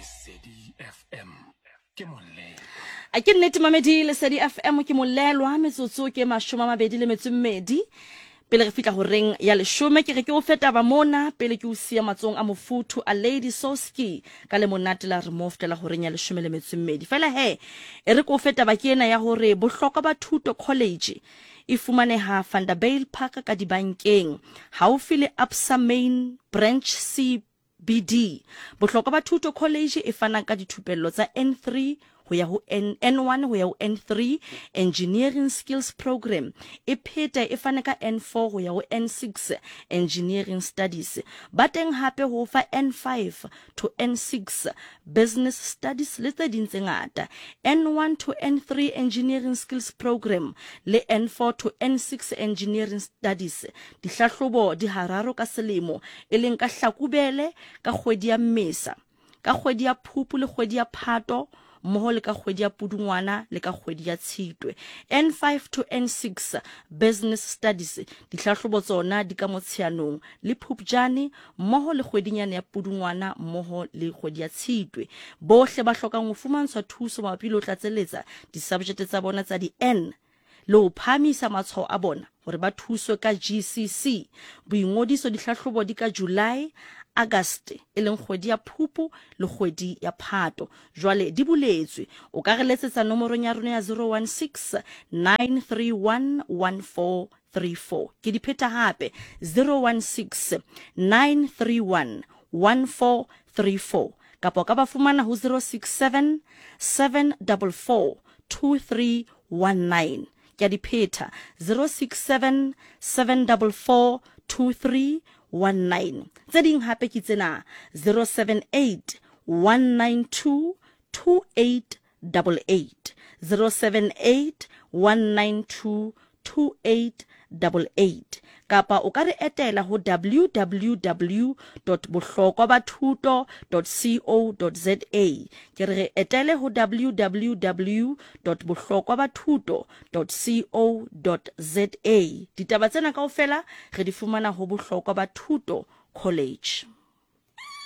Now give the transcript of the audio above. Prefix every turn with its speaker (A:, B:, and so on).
A: Lesedi FM ke molelo.
B: A ke nnete mamedi Lesedi FM ke molelwa metsotso ke 22 pele re fitla ho reng ya leshome ke re ke o feta ba mona pele ke o sia matsong a mofuthu a Lady Soski ka le monate la removed la ho reng ya leshome le metsomedi fela he e re ko feta ba ke ena ya hore bohlokwa ba thuto college e fumaneha Vanderbilt Park ka dibankeng haufi le Absa Main Branch CBD. Bohlokwa ba thuto college e fana ka dithupello tsa N3 ho ya ho N1 ho ya ho N3 engineering skills program e pheta e fana ka N4 ho ya ho N6 engineering studies ba teng hape ho fa N5 to N6 business studies le tse ding tse ngata N1 to N3 engineering skills program le N4 to N6 engineering studies dihlahlobo di hararo ka selemo e leng ka Hlakubele ka kgwedi ya Mmesa ka kgwedi ya Phupu le kgwedi ya Phato mmoho le ka kgwedi ya Pudungwana le ka kgwedi ya Tshitwe N5 to N6 business studies dihlahlobo tsona di ka Motsheanong le Phupjane mmoho le kgwedinyana ya Pudungwana mmoho le kgwedi ya Tshitwe bohle ba hlokang ho fumantshwa thuso mabapi le ho tlatseletsa di-subject tsa bona tsa di-N le ho phamisa matshwao a bona hore ba thuswe ka GCC boingodiso dihlahlobo di ka July August e leng kgwedi ya Phupu le kgwedi ya Phato jwale di buletswe o ka re letsetsa nomorong ya rona ya 016 931 1434 ke di pheta hape 016 931 1434 kapa ka ba fumana ho 067 744 2319 ke di pheta 067 744 2319 tse ding hape ke tsena 078 192 2888 078 192 2888 kapa o ka re etela ho www.bohlokwabathuto.co.za ke re etele ho www.bohlokwabathuto.co.za ditaba tsena kaofela re di fumana ho Bohlokwa ba Thuto College.